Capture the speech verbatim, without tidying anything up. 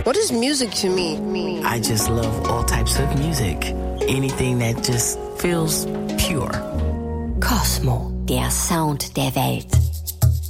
What is music to me? I just love all types of music. Anything that just feels pure. Kosmo, der Sound der Welt.